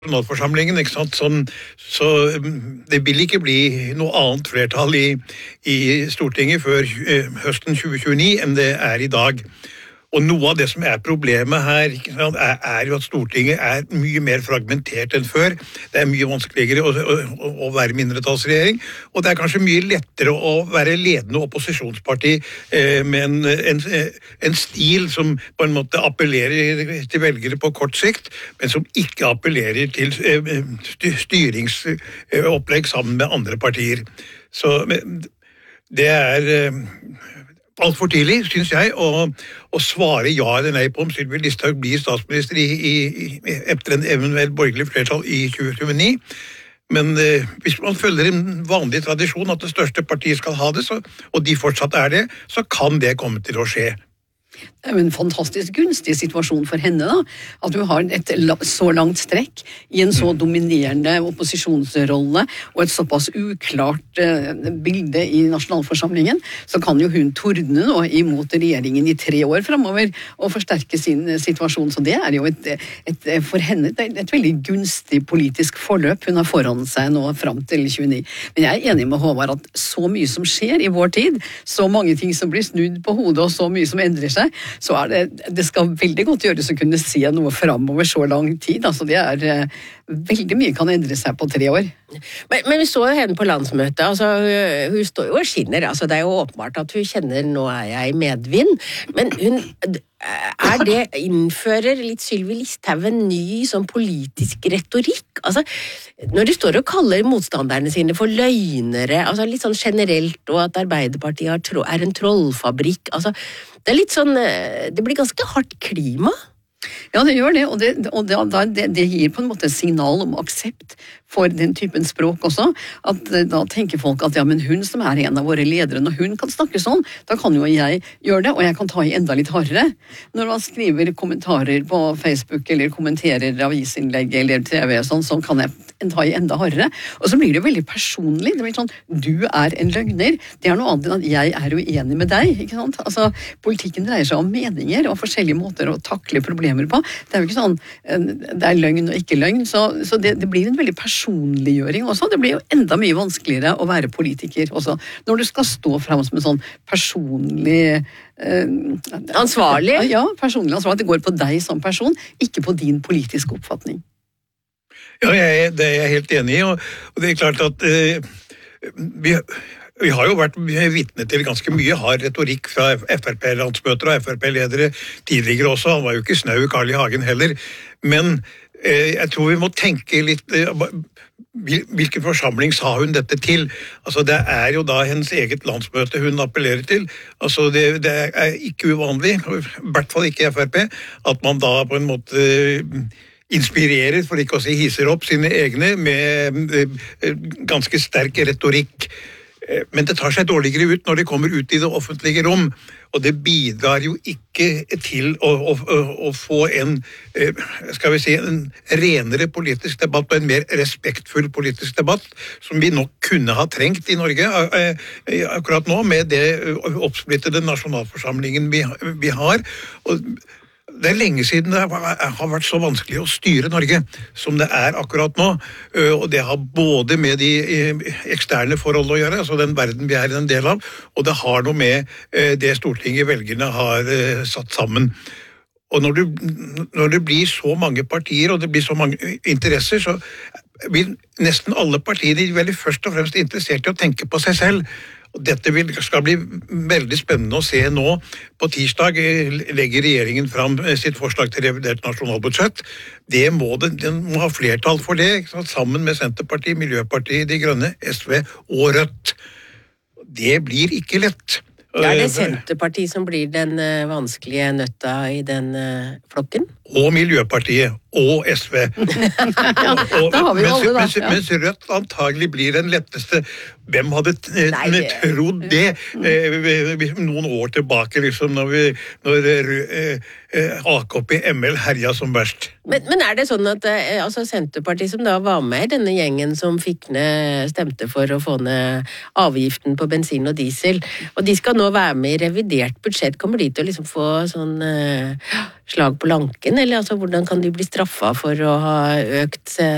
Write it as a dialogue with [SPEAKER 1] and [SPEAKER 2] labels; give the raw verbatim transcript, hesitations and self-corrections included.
[SPEAKER 1] nasjonalforsamlingen, ikke sant? Sånn, så det vil ikke bli noe annet flertall i, i Stortinget før eh, høsten tjue tjueni enn det er i dag. Og noe av det som er problemet her, ikke sant, er, er jo at Stortinget er mye mer fragmentert enn før. Det er mye vanskeligere å, å, å være mindretallsregjering, og det er kanskje mye lettere å være ledende opposisjonsparti eh, med en, en, en stil som på en måte appellerer til velgere på kort sikt, men som ikke appellerer til eh, styringsopplegg sammen med andre partier. Så det er eh, alt for tidlig, synes jeg, å, å svare ja eller nei på om Sylvi Listhaug blir statsminister i, i, i, etter en eventuell borgerlig flertall i tjue tjueni. Men eh, hvis man følger en vanlig tradisjon at det største partiet skal ha det, så, og de fortsatt er det, så kan det komme til å skje.
[SPEAKER 2] Det er jo en fantastisk gunstig situasjon for henne da, at hun har et så langt strekk i en så dominerende opposisjonsrolle og et såpass uklart uh, bilde i nasjonalforsamlingen, så kan jo hun tordne nå imot regjeringen i tre år fremover og forsterke sin situasjon, så det er jo et, et, for henne et, et veldig gunstig politisk forløp hun har foran seg nå frem til tjueni. Men jeg er enig med Håvard at så mye som skjer i vår tid, så mange ting som blir snudd på hodet og så mye som endrer seg, så er det, det skal veldig godt gjøres å kunne se noe fremover så lang tid. Altså det er veldig mye kan endre seg på tre år.
[SPEAKER 3] Men, men vi så jo henne på landsmøtet, altså hun, hun står jo og skinner, altså det er jo åpenbart at hun kjenner nå er jeg i medvind, men hun er det, innfører litt Sylvi Listhaug en ny sånn politisk retorikk? Altså, når de står og kaller motstanderne sine for løgnere, altså litt sånn generelt, og at Arbeiderpartiet er en trollfabrikk, altså det er litt sånn, det blir ganske hardt klima.
[SPEAKER 2] Ja, det gjør det, og, det, og det, det, det gir på en måte et signal om aksept for den typen språk også, at da tenker folk at ja, men hun som er en av våre ledere, når hun kan snakke sånn, da kan jo jeg gjøre det, og jeg kan ta i enda litt hardere. Når man skriver kommentarer på Facebook, eller kommenterer avisinnlegg eller T V, sånn, så kan jeg ta i enda hardere, og så blir det veldig personlig, det blir sånn, du er en løgner, det er noe annet enn at jeg er uenig med deg, ikke sant? Altså, politikken dreier seg om meninger, og forskjellige måter å takle problemer på, det er jo ikke sånn, det er løgn og ikke løgn, så, så det, det blir en veldig personliggjøring også, det blir jo enda mye vanskeligere å være politiker også, når du skal stå frem som en sånn personlig eh,
[SPEAKER 3] ansvarlig?
[SPEAKER 2] Ja, personlig ansvarlig, det går på deg som person, ikke på din politiske oppfatning.
[SPEAKER 1] Ja, jeg, det er jeg helt enig i, og, og det er klart at eh, vi, vi har jo vært vitne til ganske mye hard retorikk fra F R P-landsmøter og F R P-ledere tidligere også, han var jo ikke snau Carl I. Hagen heller, men eh, jeg tror vi må tenke litt, eh, hvilken forsamling sa hun dette til? Altså det er jo da hennes eget landsmøte hun appellerer til, altså det, det er ikke uvanlig, i hvert fall ikke F R P, at man da på en måte inspirerer, for ikke å si hisser opp sine egne med ganske sterk retorikk. Men det tar seg dårligere ut når det kommer ut i det offentlige rom, og det bidrar jo ikke til å, å, å få en, skal vi si, en renere politisk debatt og en mer respektfull politisk debatt, som vi nok kunne ha trengt i Norge akkurat nå, med det oppsplittede nasjonalforsamlingen vi, vi har. Og det er lenge siden det har vært så vanskelig å styre Norge som det er akkurat nå, og det har både med de eksterne forhold å gjøre, altså den verden vi er en del av, og det har noe med det Stortinget velgerne har satt sammen. Og når, du, når det blir så mange partier, og det blir så mange interesser, så vil nesten alle partiene veldig først og fremst interessert i å tenke på seg selv. Og dette vil, skal bli veldig spennende å se nå. På tirsdag legger regjeringen fram sitt forslag til revidert nasjonalbudsjett. Det må, det, den må ha flertall for det, sammen med Senterpartiet, Miljøpartiet, De Grønne, S V og Rødt. Det blir ikke lett.
[SPEAKER 3] Det er det Senterpartiet som blir den vanskelige nøtta i den flokken?
[SPEAKER 1] Og Miljøpartiet, og S V.
[SPEAKER 2] Ja,
[SPEAKER 1] og,
[SPEAKER 2] da har vi
[SPEAKER 1] mens,
[SPEAKER 2] alle da.
[SPEAKER 1] Mens,
[SPEAKER 2] Ja.
[SPEAKER 1] mens Rødt antagelig blir den letteste. Hvem hadde
[SPEAKER 3] Nei, det...
[SPEAKER 1] trodd det eh, noen år tilbake, liksom, når, vi, når eh, A K P M L herja som verst?
[SPEAKER 3] Men, men er det sånn at eh, altså Senterpartiet som da var med i denne gjengen som fikk ned, stemte for å få ned avgiften på bensin og diesel, og de skal nå være med i revidert budsjett, kommer de til å liksom få sånn eh, slag på lanken, eller altså hvordan kan de bli straffa for å ha økt